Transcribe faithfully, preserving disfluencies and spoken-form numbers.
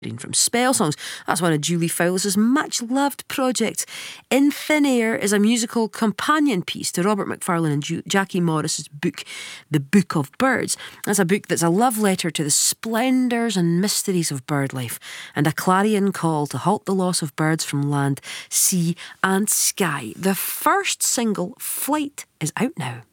from Spell Songs. That's one of Julie Fowles' much-loved projects. In Thin Air is a musical companion piece to Robert Macfarlane and Ju- Jackie Morris's book, The Book of Birds. That's a book that's a love letter to the splendours and mysteries of bird life, and a clarion call to halt the loss of birds from land, sea and sky. The first single, Flight, is out now.